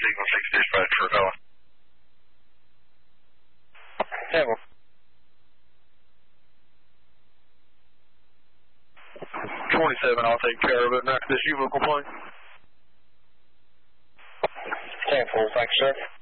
Eagle 6 dispatch for Vela. 27, I'll take care of it. Next, this UVO complaint. 10-4, thanks, sir.